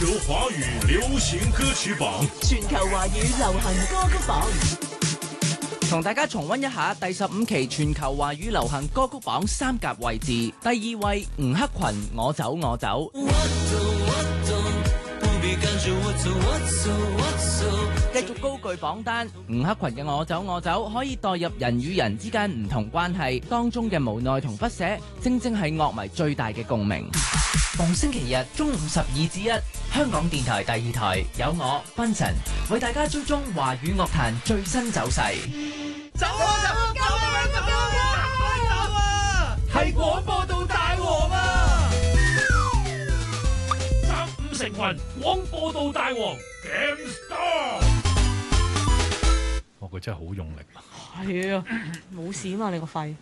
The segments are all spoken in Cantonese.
球華語流行歌曲榜， 全球華語流行歌曲榜， 同大家重溫一下第15期全球華語流行歌曲榜三甲位置。第2位吳克群《我走我走》，繼續高踞榜單。吳克群嘅《我走我走》可以代入人與人之間唔同關係當中嘅無奈同不捨，正正係樂迷最大嘅共鳴。逢星期日中午12至1，香港電台第2台有我賓神為大家追蹤華語樂壇最新走勢。 走啊走！救命啊救命啊！走啊！係廣播道大王啊 3、5成群，廣播道大王 Game Star。 佢真係好用力。 係啊，冇事啊嘛，你個肺。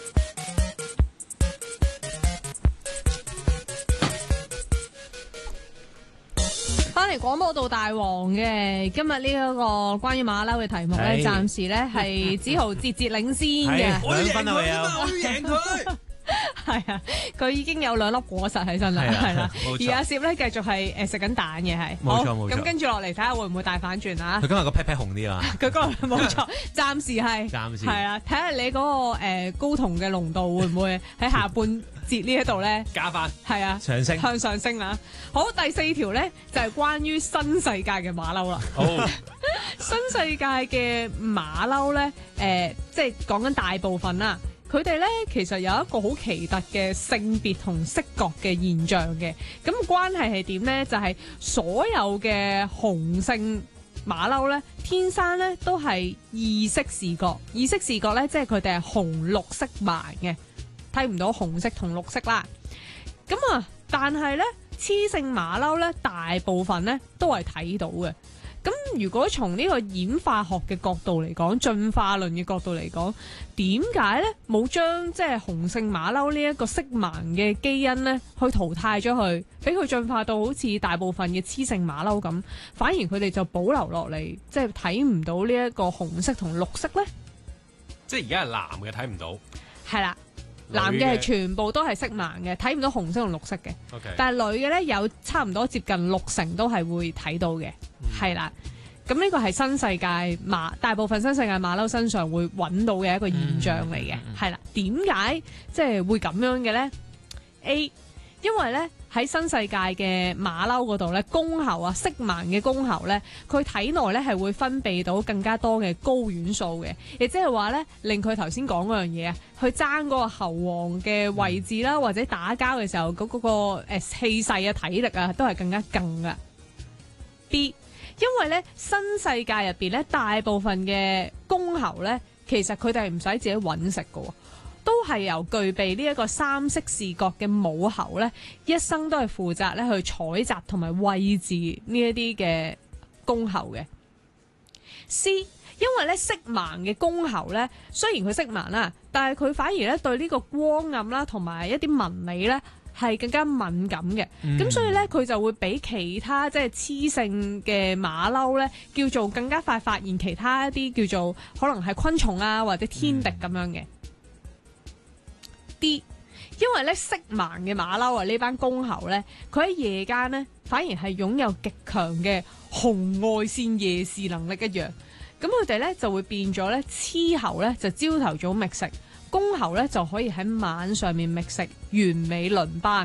翻嚟廣播道大王嘅，今日呢一個關於馬騮嘅題目咧，暫時咧係子豪節領先嘅 ，2分啊佢啊， 我要贏佢。 係啊，佢已經有2粒果實喺身啦，係啦。而阿攝咧繼續係食緊蛋嘅係， 冇錯冇錯。 咁跟住落嚟睇下會唔會大反轉啊？ 佢今日個 pat pat 紅啲啊！ 佢嗰個冇錯，暫時係係啊，睇下你嗰個高酮嘅濃度會唔會喺下半節呢一度咧加翻， 係啊， 上升向上升啊！好，第4條咧就係關於新世界嘅馬騮啦。 好， 新世界嘅馬騮咧，即係講緊大部分啦。佢哋咧其實有一個好奇特嘅性別同色覺嘅現象嘅，咁關係係點咧？就係所有嘅雄性馬騮咧，天生咧都係異色視覺。異色視覺咧，即係佢哋係紅綠色盲嘅，睇唔到紅色同綠色啦。咁啊，但係咧雌性馬騮咧，大部分咧都係睇到嘅。咁如果從呢個演化學嘅角度嚟講，進化論嘅角度嚟講，點解咧冇將即係雄性馬騮呢一個色盲嘅基因咧去淘汰咗佢，俾佢進化到好似大部分嘅雌性馬騮咁，反而佢哋就保留落嚟，即係睇唔到呢一個紅色同綠色咧？ 即係而家係男嘅睇唔到， 係啦，男嘅係全部都係色盲嘅，睇唔到紅色同綠色嘅。 Okay. 但係女嘅咧有差唔多接近60%都係會睇到嘅。係啦，咁呢個係新世界大部分新世界馬騮身上會揾到嘅一個現象嚟嘅，係啦。點解即係會咁樣嘅咧 ？A， 因為咧喺新世界嘅馬騮嗰度咧，公猴啊，色盲嘅公猴咧，佢體內咧係會分泌到更加多嘅睾丸素嘅，亦即係話咧令佢頭先講嗰樣嘢啊，去爭嗰個猴王嘅位置啦，或者打交嘅時候嗰個氣勢啊、體力啊，都係更加勁噶。B，因為咧新世界入邊咧，大部分嘅公猴咧，其實佢哋係唔使自己揾食㗎，都係由具備呢一個3色視覺嘅母猴咧，一生都係負責咧去採集同埋餵飼呢一啲嘅公猴嘅。C，因為咧色盲嘅公猴咧，雖然佢色盲啦，但係佢反而咧對呢個光暗啦同埋一啲紋理咧，係更加敏感嘅，咁所以咧佢就會比其他即係雌性嘅馬騮咧，叫做更加快發現其他一啲叫做可能係昆蟲啊或者天敵咁樣嘅。D， 因為咧色盲嘅馬騮啊，呢班公猴咧，佢喺夜間咧反而係擁有極強嘅紅外線夜視能力一樣，咁佢哋咧就會變咗咧雌猴咧就朝頭早覓食。公猴咧就可以喺晚上面覓食，完美輪班。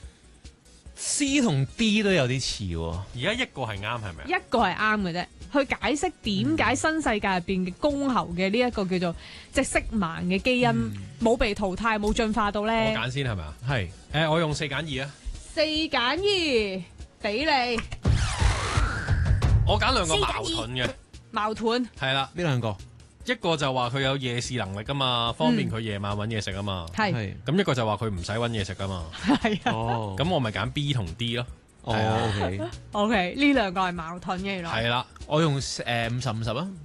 C 同 D 都有啲似喎，而家一個係啱係咪？ 一個係啱嘅啫，去解釋點解新世界入邊嘅公猴嘅呢一個叫做即係色盲嘅基因冇被淘汰，冇進化到咧。 我揀先係咪啊？係，我用4揀2啊。 4揀2，俾你。 我揀2個矛盾嘅。 矛盾。 係啦，呢2個。一個就話佢有夜視能力噶嘛，方便佢夜晚揾嘢食啊嘛。係。咁一個就話佢唔使揾嘢食噶嘛。係啊。哦。咁我咪揀 B 同 D 咯。哦 ，OK。 OK， 呢2個係矛盾嘅原來。 係啦，我用50-50啊。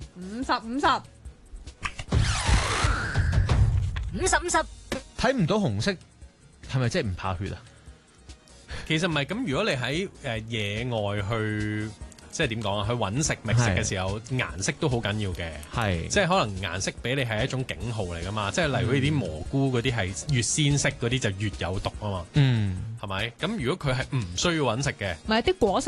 50-50。50-50。 睇唔到紅色，係咪即係唔怕血啊？其實唔係，咁如果你喺野外去。即係點講啊？去揾食覓食嘅時候，顏色都好緊要嘅。係，即係可能顏色俾你係一種警號嚟噶嘛。即係例如啲蘑菇嗰啲係越鮮色嗰啲就越有毒啊嘛。嗯，係咪？咁如果佢係唔需要揾食嘅， 咪啲果實